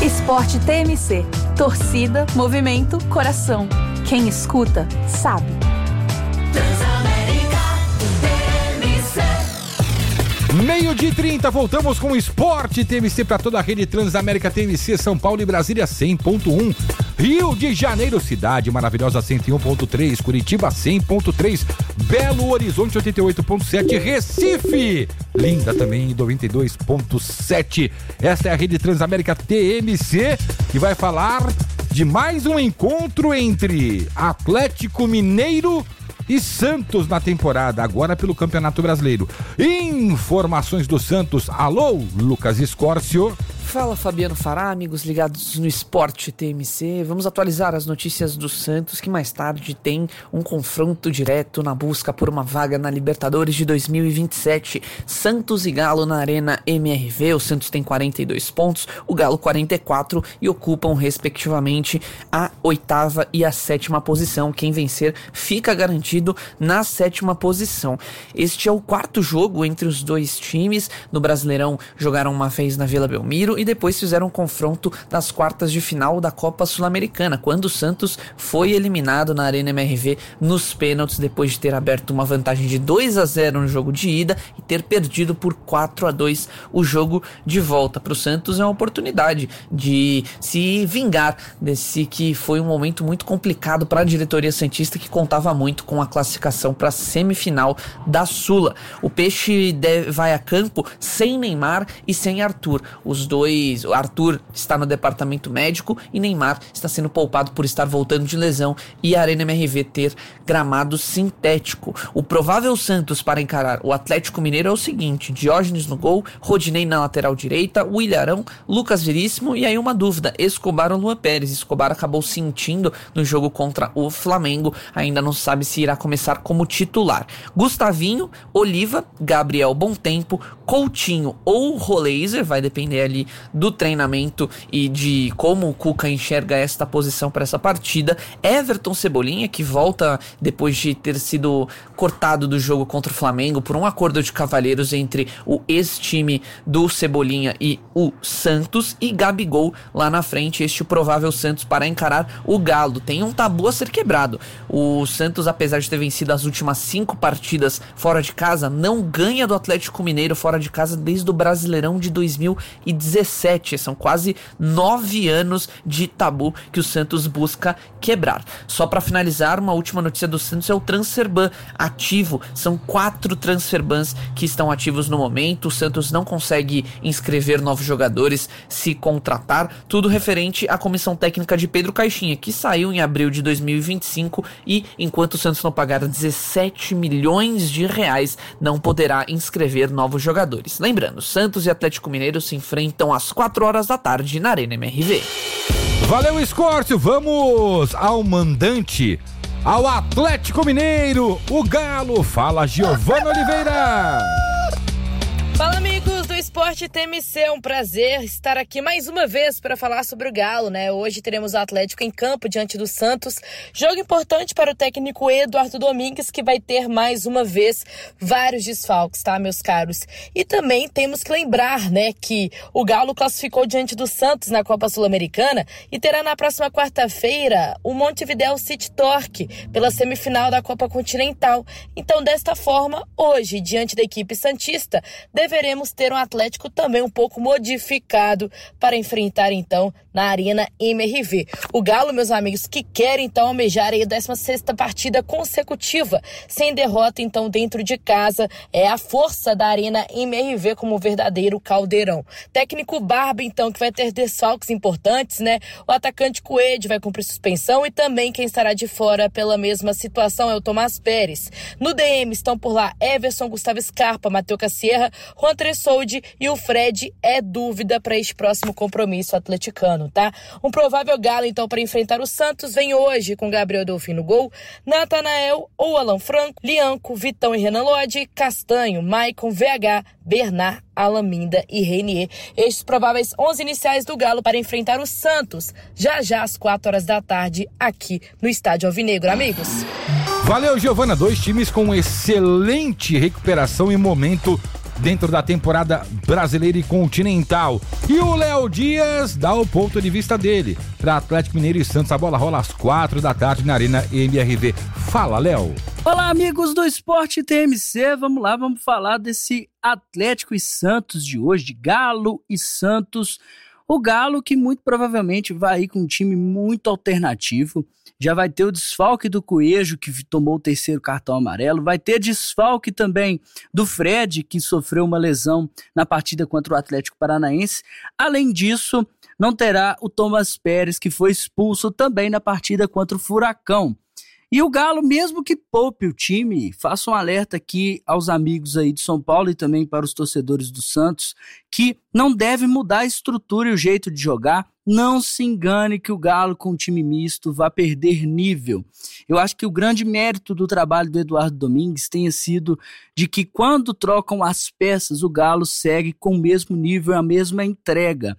Esporte TMC. Torcida, movimento, coração. Quem escuta, sabe. Transamérica TMC. 12:30, voltamos com o Esporte TMC para toda a rede Transamérica TMC, São Paulo e Brasília 100.1. Rio de Janeiro, cidade maravilhosa 101.3, Curitiba 100.3, Belo Horizonte 88.7, Recife, linda também 92.7. Esta é a rede Transamérica TMC, que vai falar de mais um encontro entre Atlético Mineiro e Santos na temporada, agora pelo Campeonato Brasileiro. Informações do Santos. Alô, Lucas Escórcio. Fala, Fabiano Fará, amigos ligados no Esporte TMC. Vamos atualizar as notícias do Santos, que mais tarde tem um confronto direto na busca por uma vaga na Libertadores de 2027. Santos e Galo na Arena MRV. O Santos tem 42 pontos, o Galo 44 e ocupam respectivamente a 8ª e a 7ª posição. Quem vencer fica garantido na 7ª posição. Este é o 4º jogo entre os dois times. No Brasileirão jogaram uma vez na Vila Belmiro e depois fizeram um confronto das quartas de final da Copa Sul-Americana, quando o Santos foi eliminado na Arena MRV nos pênaltis, depois de ter aberto uma vantagem de 2-0 no jogo de ida e ter perdido por 4-2 o jogo de volta. Para o Santos é uma oportunidade de se vingar desse que foi um momento muito complicado para a diretoria santista, que contava muito com a classificação para a semifinal da Sula. O Peixe vai a campo sem Neymar e sem Arthur. Os dois, o Arthur está no departamento médico e Neymar está sendo poupado por estar voltando de lesão e a Arena MRV ter gramado sintético. O provável Santos para encarar o Atlético Mineiro é o seguinte: Diógenes no gol, Rodinei na lateral direita, o Ilharão, Lucas Veríssimo e aí uma dúvida, Escobar ou Luan Pérez. Escobar acabou sentindo no jogo contra o Flamengo, ainda não sabe se irá começar como titular. Gustavinho, Oliva, Gabriel Bontempo, Coutinho ou Roleiser, vai depender ali do treinamento e de como o Cuca enxerga esta posição para essa partida. Everton Cebolinha, que volta depois de ter sido cortado do jogo contra o Flamengo por um acordo de cavalheiros entre o ex-time do Cebolinha e o Santos, e Gabigol lá na frente, este provável Santos para encarar o Galo. Tem um tabu a ser quebrado. O Santos, apesar de ter vencido as últimas 5 partidas fora de casa, não ganha do Atlético Mineiro fora de casa desde o Brasileirão de 2017. São quase 9 anos de tabu que o Santos busca quebrar. Só para finalizar, uma última notícia do Santos é o Transferban ativo. São 4 Transferbans que estão ativos no momento. O Santos não consegue inscrever novos jogadores, se contratar, tudo referente à comissão técnica de Pedro Caixinha, que saiu em abril de 2025 e, enquanto o Santos não pagar 17 milhões de reais, não poderá inscrever novos jogadores. Lembrando, Santos e Atlético Mineiro se enfrentam às 4 horas da tarde na Arena MRV. Valeu, Escórcio. Vamos ao mandante, ao Atlético Mineiro, o Galo. Fala, Giovana Oliveira. Fala, amigos do Esporte TMC, é um prazer estar aqui mais uma vez para falar sobre o Galo, né? Hoje teremos o Atlético em campo diante do Santos, jogo importante para o técnico Eduardo Domingues, que vai ter mais uma vez vários desfalques, tá, meus caros? E também temos que lembrar, né, que o Galo classificou diante do Santos na Copa Sul-Americana e terá na próxima quarta-feira o Montevideo City Torque pela semifinal da Copa Continental. Então, desta forma, hoje, diante da equipe santista, deveremos ter um Atlético também um pouco modificado para enfrentar, então, na Arena MRV. O Galo, meus amigos, que quer, então, almejar aí a 16ª partida consecutiva, sem derrota, então, dentro de casa. É a força da Arena MRV como verdadeiro caldeirão. Técnico Barba, então, que vai ter desfalques importantes, né? O atacante Coelho vai cumprir suspensão e também quem estará de fora pela mesma situação é o Tomás Pérez. No DM estão por lá Everson, Gustavo Scarpa, Matheus Cassierra, Juan Tressoldi e o Fred é dúvida para este próximo compromisso atleticano, tá? Um provável Galo, então, para enfrentar o Santos vem hoje com Gabriel Delfim no gol, Natanael ou Alan Franco, Lianco, Vitão e Renan Lodi, Castanho, Maicon, VH, Bernard, Alaminda e Renier. Estes prováveis 11 iniciais do Galo para enfrentar o Santos, já às 4 horas da tarde, aqui no Estádio Alvinegro, amigos. Valeu, Giovana. 2 times com excelente recuperação e momento dentro da temporada brasileira e continental. E o Léo Dias dá o ponto de vista dele para Atlético Mineiro e Santos. A bola rola às 4h na Arena MRV. Fala, Léo. Olá, amigos do Esporte TMC. Vamos lá, vamos falar desse Atlético e Santos de hoje, de Galo e Santos. O Galo que muito provavelmente vai ir com um time muito alternativo. Já vai ter o desfalque do Coelho, que tomou o 3º cartão amarelo. Vai ter desfalque também do Fred, que sofreu uma lesão na partida contra o Atlético Paranaense. Além disso, não terá o Thomas Pérez, que foi expulso também na partida contra o Furacão. E o Galo, mesmo que poupe o time, faça um alerta aqui aos amigos aí de São Paulo e também para os torcedores do Santos, que não deve mudar a estrutura e o jeito de jogar. Não se engane que o Galo com um time misto vai perder nível. Eu acho que o grande mérito do trabalho do Eduardo Domingues tenha sido de que quando trocam as peças, o Galo segue com o mesmo nível, a mesma entrega.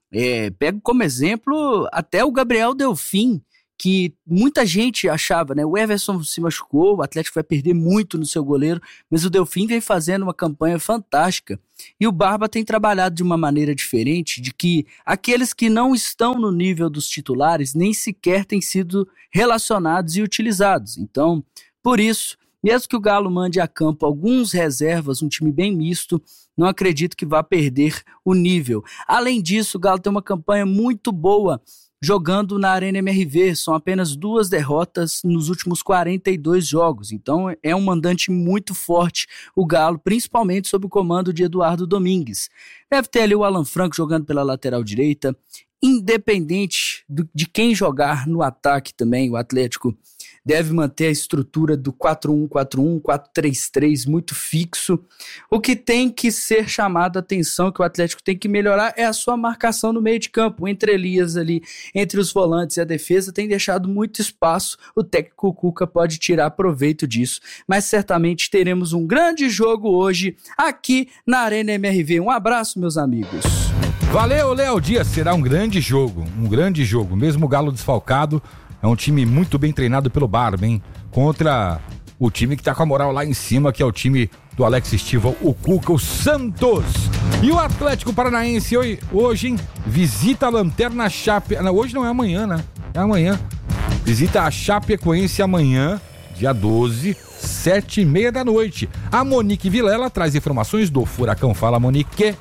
Pego como exemplo até o Gabriel Delfim, que muita gente achava, né? O Everson se machucou, o Atlético vai perder muito no seu goleiro, mas o Delfim vem fazendo uma campanha fantástica. E o Barba tem trabalhado de uma maneira diferente, de que aqueles que não estão no nível dos titulares nem sequer têm sido relacionados e utilizados. Então, por isso, mesmo que o Galo mande a campo alguns reservas, um time bem misto, não acredito que vá perder o nível. Além disso, o Galo tem uma campanha muito boa jogando na Arena MRV, são apenas 2 derrotas nos últimos 42 jogos, então é um mandante muito forte o Galo, principalmente sob o comando de Eduardo Domingues. Deve ter ali o Alan Franco jogando pela lateral direita, independente de quem jogar no ataque também, o Atlético deve manter a estrutura do 4-1-4-1, 4-3-3 muito fixo. O que tem que ser chamado a atenção, que o Atlético tem que melhorar, é a sua marcação no meio de campo, entre Elias ali, entre os volantes e a defesa, tem deixado muito espaço. O técnico Cuca pode tirar proveito disso, mas certamente teremos um grande jogo hoje aqui na Arena MRV. Um abraço, meus amigos. Valeu, Léo Dias, será um grande jogo, mesmo o Galo desfalcado. É um time muito bem treinado pelo Barba, hein? Contra o time que tá com a moral lá em cima, que é o time do Alex Stival, o Cuca, o Santos. E o Atlético Paranaense hoje, hein? Visita a Lanterna Chape... Não, hoje não é amanhã, né? É amanhã. Visita a Chapecoense amanhã, dia 12, 19h30. A Monique Vilela traz informações do Furacão. Fala, Monique.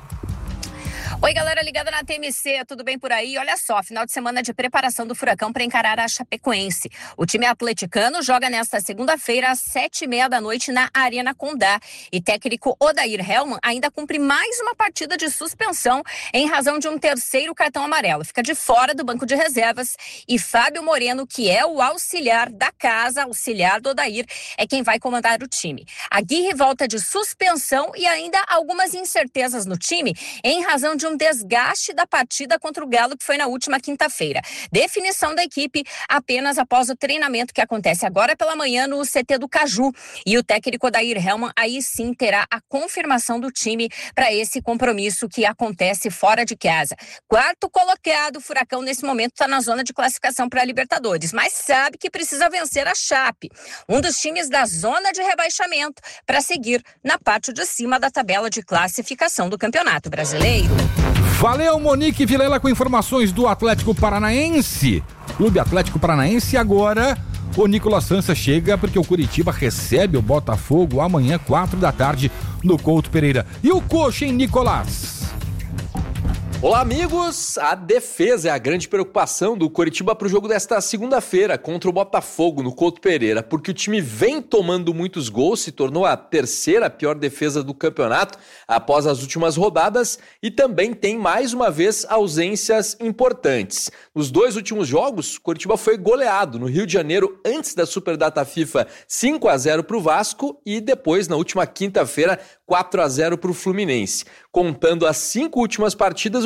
Oi, galera ligada na TMC, tudo bem por aí? Olha só, final de semana de preparação do Furacão para encarar a Chapecoense. O time atleticano joga nesta segunda-feira às 19h30 na Arena Condá. E técnico Odair Hellmann ainda cumpre mais uma partida de suspensão em razão de um 3º cartão amarelo. Fica de fora do banco de reservas e Fábio Moreno, que é o auxiliar da casa, auxiliar do Odair, é quem vai comandar o time. Aguirre volta de suspensão e ainda algumas incertezas no time em razão de um desgaste da partida contra o Galo, que foi na última quinta-feira. Definição da equipe apenas após o treinamento que acontece agora pela manhã no CT do Caju. E o técnico Odair Hellmann aí sim terá a confirmação do time para esse compromisso que acontece fora de casa. 4º colocado, o Furacão nesse momento está na zona de classificação para a Libertadores, mas sabe que precisa vencer a Chape, um dos times da zona de rebaixamento, para seguir na parte de cima da tabela de classificação do Campeonato Brasileiro. Valeu, Monique Vilela, com informações do Atlético Paranaense. Clube Atlético Paranaense. Agora o Nicolas Sança chega porque o Curitiba recebe o Botafogo amanhã, 4h no Couto Pereira. E o Coxa, hein, Nicolas? Olá, amigos! A defesa é a grande preocupação do Coritiba para o jogo desta segunda-feira contra o Botafogo no Couto Pereira, porque o time vem tomando muitos gols, se tornou a 3ª pior defesa do campeonato após as últimas rodadas e também tem mais uma vez ausências importantes. Nos 2 últimos jogos, o Coritiba foi goleado no Rio de Janeiro antes da Superdata FIFA, 5-0 para o Vasco e depois, na última quinta-feira, 4-0 para o Fluminense. Contando as 5 últimas partidas, o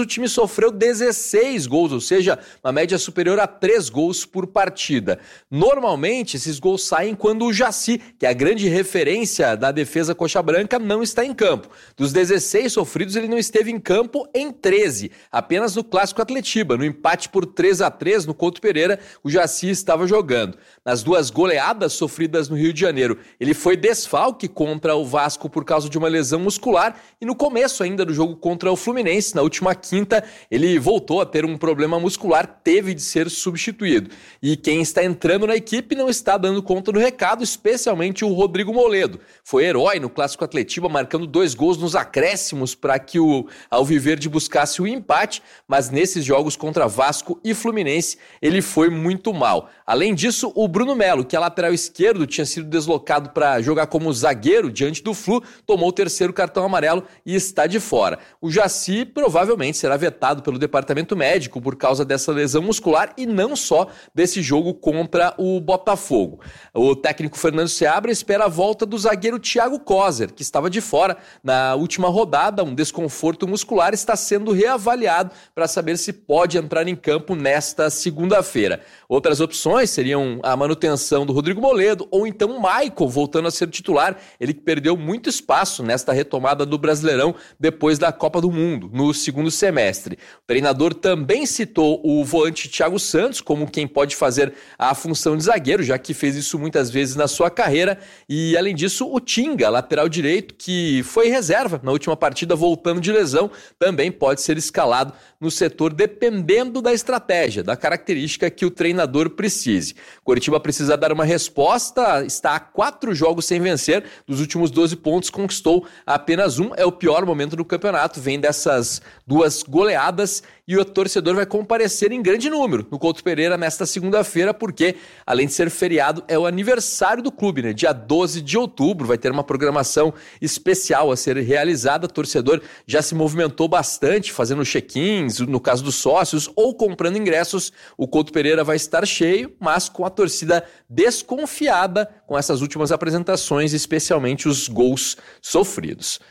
time sofreu 16 gols, ou seja, uma média superior a 3 gols por partida. Normalmente, esses gols saem quando o Jaci, que é a grande referência da defesa coxa branca, não está em campo. Dos 16 sofridos, ele não esteve em campo em 13, apenas no Clássico Atletiba. No empate por 3-3 no Couto Pereira, o Jaci estava jogando. Nas 2 goleadas sofridas no Rio de Janeiro, ele foi desfalque contra o Vasco por causa de uma lesão muscular e no começo ainda do jogo contra o Fluminense, na última quinta, ele voltou a ter um problema muscular, teve de ser substituído. E quem está entrando na equipe não está dando conta do recado, especialmente o Rodrigo Moledo. Foi herói no Clássico Atletiba, marcando 2 gols nos acréscimos para que o Alviverde buscasse o empate, mas nesses jogos contra Vasco e Fluminense, ele foi muito mal. Além disso, o Bruno Melo, que é lateral esquerdo, tinha sido deslocado para jogar como zagueiro diante do Flu, tomou o 3º cartão amarelo e está de fora. O Jaci provavelmente será vetado pelo departamento médico por causa dessa lesão muscular e não só desse jogo contra o Botafogo. O técnico Fernando Seabra espera a volta do zagueiro Thiago Kozer, que estava de fora na última rodada. Um desconforto muscular está sendo reavaliado para saber se pode entrar em campo nesta segunda-feira. Outras opções seriam a manutenção do Rodrigo Moledo ou então o Maicon voltando a ser titular, ele que perdeu muito espaço nesta retomada do Brasileirão depois da Copa do Mundo, no segundo semestre. O treinador também citou o volante Thiago Santos como quem pode fazer a função de zagueiro, já que fez isso muitas vezes na sua carreira, e além disso o Tinga, lateral direito, que foi reserva na última partida voltando de lesão, também pode ser escalado no setor dependendo da estratégia, da característica que o treinador precise. Coritiba precisa dar uma resposta, está a 4 jogos sem vencer, dos últimos 12 pontos conquistou apenas 1, é o pior momento do campeonato, vem dessas 2 goleadas e o torcedor vai comparecer em grande número no Couto Pereira nesta segunda-feira, porque além de ser feriado, é o aniversário do clube, né? Dia 12 de outubro, vai ter uma programação especial a ser realizada, o torcedor já se movimentou bastante, fazendo check-ins, no caso dos sócios, ou comprando ingressos. O Couto Pereira vai estar cheio, mas com a torcida desconfiada com essas últimas apresentações, especialmente os gols sofridos.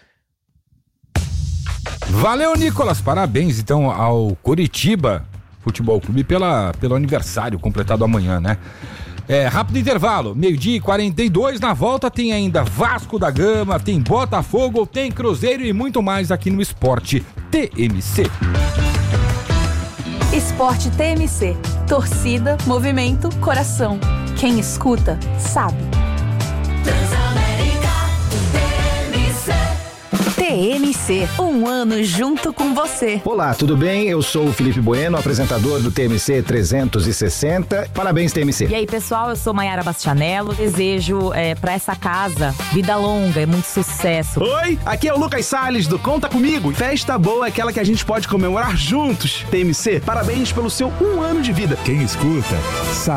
Valeu, Nicolas, parabéns então ao Coritiba Futebol Clube pelo aniversário completado amanhã, né? Rápido intervalo, 12h42, na volta tem ainda Vasco da Gama, tem Botafogo, tem Cruzeiro e muito mais aqui no Esporte TMC. Esporte TMC. Torcida, movimento, coração. Quem escuta, sabe. TMC, um ano junto com você. Olá, tudo bem? Eu sou o Felipe Bueno, apresentador do TMC 360. Parabéns, TMC. E aí, pessoal, eu sou Maiara Bastianello. Desejo pra essa casa vida longa e muito sucesso. Oi, aqui é o Lucas Salles do Conta Comigo. Festa boa é aquela que a gente pode comemorar juntos. TMC, parabéns pelo seu 1 ano de vida. Quem escuta, sabe.